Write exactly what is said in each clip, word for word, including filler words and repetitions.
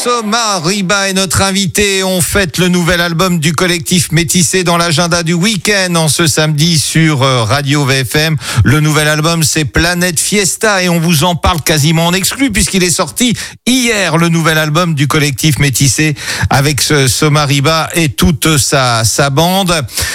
Soma Riba est notre invité. On fête le nouvel album du collectif Métissé dans l'agenda du week-end en ce samedi sur Radio V F M. Le nouvel album, c'est Planète Fiesta et on vous en parle quasiment en exclu puisqu'il est sorti hier, le nouvel album du collectif Métissé avec ce Soma Riba et toute sa, sa bande.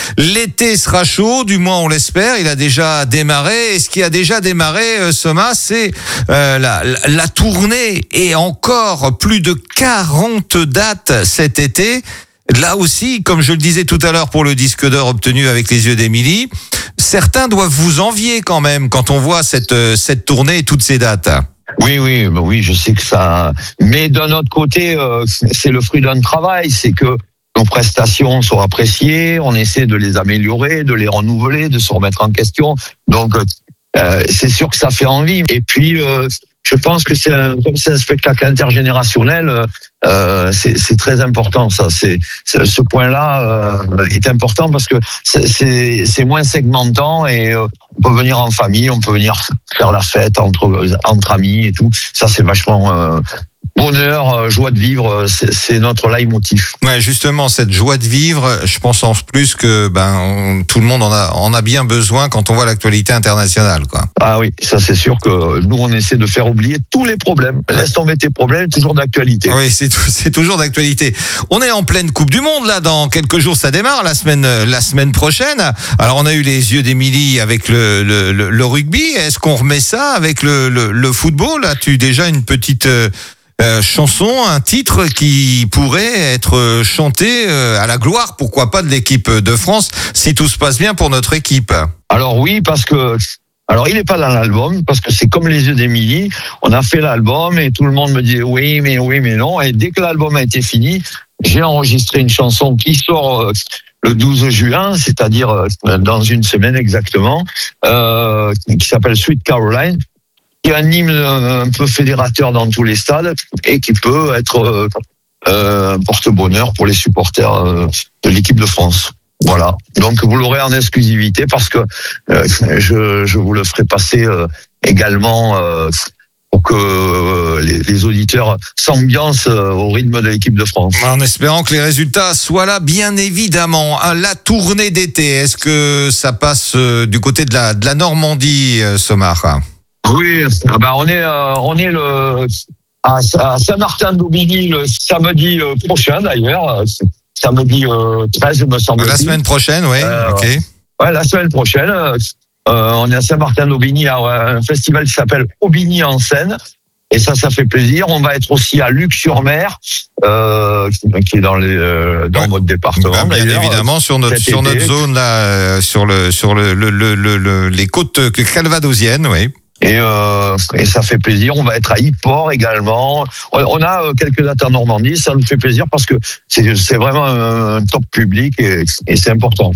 L'été sera chaud, du moins on l'espère. Il a déjà démarré. Et ce qui a déjà démarré, Soma, c'est euh, la, la, la tournée et encore plus de quarante dates cet été. Là aussi, comme je le disais tout à l'heure pour le disque d'or obtenu avec Les Yeux d'Émilie, certains doivent vous envier quand même quand on voit cette, cette tournée et toutes ces dates. Oui, oui, bah oui, je sais que ça. Mais d'un autre côté, euh, c'est le fruit d'un travail. C'est que nos prestations sont appréciées, on essaie de les améliorer, de les renouveler, de se remettre en question. Donc, euh, c'est sûr que ça fait envie. Et puis, euh, je pense que c'est un, comme c'est un spectacle intergénérationnel, euh, c'est, c'est très important. Ça, c'est, c'est ce point-là euh, est important parce que c'est, c'est, c'est moins segmentant et euh, on peut venir en famille, on peut venir faire la fête entre entre amis et tout. Ça, c'est vachement euh, bonheur, joie de vivre, c'est, c'est notre leitmotiv. Ouais, justement, cette joie de vivre, je pense en plus que ben on, tout le monde en a en a bien besoin quand on voit l'actualité internationale, quoi. Ah oui, ça c'est sûr que nous on essaie de faire oublier tous les problèmes. Laisse tomber tes problèmes, toujours d'actualité. Oui, c'est c'est toujours d'actualité. On est en pleine Coupe du Monde là, dans quelques jours ça démarre, la semaine la semaine prochaine. Alors on a eu Les Yeux d'Émilie avec le le, le le rugby. Est-ce qu'on remet ça avec le le, le football? As-tu déjà une petite euh, Euh, chanson, un titre qui pourrait être chanté euh, à la gloire, pourquoi pas, de l'équipe de France, si tout se passe bien pour notre équipe? Alors oui, parce que alors il est pas dans l'album, parce que c'est comme Les Yeux d'Émilie, on a fait l'album et tout le monde me dit oui, mais oui, mais non, et dès que l'album a été fini, j'ai enregistré une chanson qui sort euh, le douze juin, c'est-à-dire euh, dans une semaine exactement, euh, qui s'appelle Sweet Caroline, qui est un hymne un peu fédérateur dans tous les stades et qui peut être euh, un porte-bonheur pour les supporters euh, de l'équipe de France. Voilà. Donc vous l'aurez en exclusivité parce que euh, je, je vous le ferai passer euh, également euh, pour que euh, les, les auditeurs s'ambiancent euh, au rythme de l'équipe de France. En espérant que les résultats soient là, bien évidemment. La tournée d'été, est-ce que ça passe euh, du côté de la, de la Normandie, euh, Somar? Oui, ah ben on est euh, on est le à, à Saint-Martin-d'Aubigny le samedi prochain d'ailleurs, samedi euh, treize me semble. La semaine prochaine, oui. Euh, ok. Ouais, la semaine prochaine, euh, on est à Saint-Martin-d'Aubigny à un festival qui s'appelle Aubigny en scène. Et ça, ça fait plaisir. On va être aussi à Luc-sur-Mer, euh, qui est dans les euh, dans ouais. votre département. Bien évidemment, sur notre sur été. notre zone là, sur le sur le, le, le, le, le les côtes calvadosiennes, oui. Et, euh, et ça fait plaisir. On va être à Yport également. On, on a quelques dates en Normandie. Ça nous fait plaisir parce que c'est, c'est vraiment un, un top public et, et c'est important.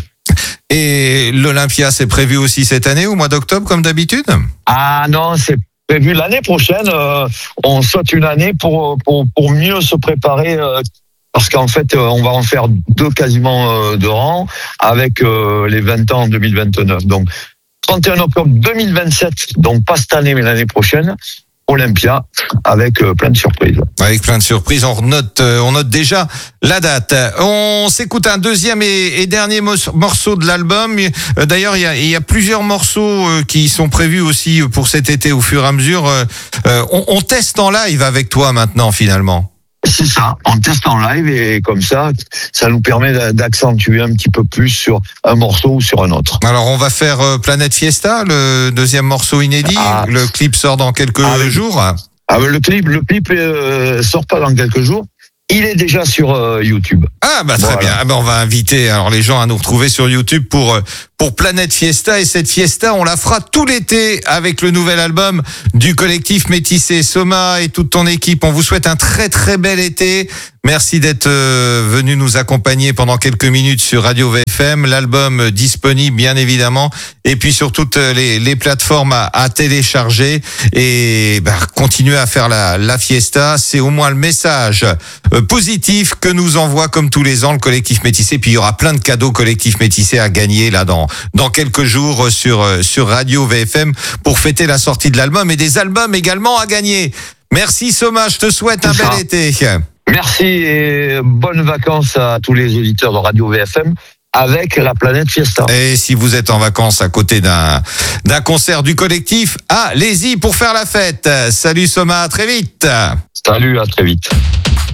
Et l'Olympia, c'est prévu aussi cette année, au mois d'octobre, comme d'habitude? Ah non, c'est prévu l'année prochaine. Euh, on saute une année pour pour pour mieux se préparer. Euh, Parce qu'en fait, on va en faire deux quasiment de rang avec euh, les vingt ans en deux mille vingt-neuf. Donc, trente et un octobre deux mille vingt-sept, donc pas cette année mais l'année prochaine, Olympia, avec euh, plein de surprises. Avec plein de surprises, on note, euh, on note déjà la date. On s'écoute un deuxième et, et dernier morceau de l'album. Euh, d'ailleurs, il y a, il y a plusieurs morceaux euh, qui sont prévus aussi pour cet été au fur et à mesure. Euh, euh, on, on teste en live avec toi maintenant, finalement. C'est ça, on teste en live et comme ça, ça nous permet d'accentuer un petit peu plus sur un morceau ou sur un autre. Alors on va faire euh, Planète Fiesta, le deuxième morceau inédit. Ah. Le clip sort dans quelques ah, jours. Ah, le clip, le clip euh, sort pas dans quelques jours. Il est déjà sur euh, YouTube. Ah bah très voilà. bien. Ah, bah, on va inviter alors les gens à nous retrouver sur YouTube pour pour Planète Fiesta, et cette fiesta on la fera tout l'été avec le nouvel album du collectif Métissé. Soma et toute ton équipe, on vous souhaite un très très bel été. Merci d'être euh, venu nous accompagner pendant quelques minutes sur Radio V F M. L'album disponible bien évidemment et puis sur toutes les, les plateformes à, à télécharger et bah, continuer à faire la, la fiesta. C'est au moins le message euh, positif que nous envoie comme tous les ans le collectif Métissé. Puis il y aura plein de cadeaux collectif Métissé à gagner là dans dans quelques jours sur sur Radio V F M pour fêter la sortie de l'album et des albums également à gagner. Merci Soma, je te souhaite un bel été. Merci et bonnes vacances à tous les auditeurs de Radio V F M avec la Planète Fiesta. Et si vous êtes en vacances à côté d'un d'un concert du collectif, allez-y pour faire la fête. Salut Soma, à très vite. Salut, à très vite.